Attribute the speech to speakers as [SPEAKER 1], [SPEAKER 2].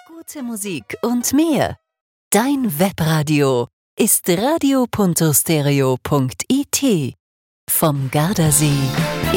[SPEAKER 1] Gute Musik und mehr. Dein Webradio ist radio.stereo.it vom Gardasee